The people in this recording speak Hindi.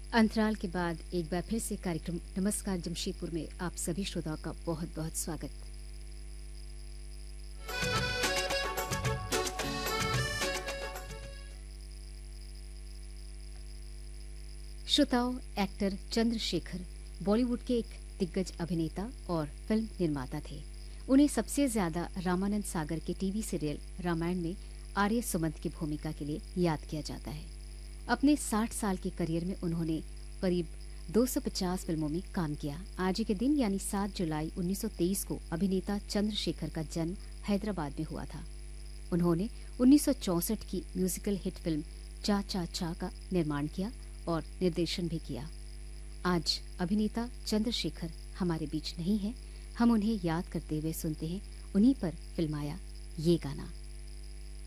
अंतराल के बाद एक बार फिर से कार्यक्रम नमस्कार जमशेदपुर में आप सभी श्रोताओं का बहुत बहुत स्वागत। श्रोताओं, एक्टर चंद्रशेखर बॉलीवुड के एक दिग्गज अभिनेता और फिल्म निर्माता थे। उन्हें सबसे ज्यादा रामानंद सागर के टीवी सीरियल रामायण में आर्य सुमंत की भूमिका के लिए याद किया जाता है। अपने 60 साल के करियर में उन्होंने करीब 250 फिल्मों में काम किया। आज ही के दिन यानी 7 जुलाई 1923 को अभिनेता चंद्रशेखर का जन्म हैदराबाद में हुआ था। उन्होंने 1964 की म्यूजिकल हिट फिल्म चा चा चा का निर्माण किया और निर्देशन भी किया। आज अभिनेता चंद्रशेखर हमारे बीच नहीं है। हम उन्हें याद करते हुए सुनते हैं उन्हीं पर फिल्माया ये गाना।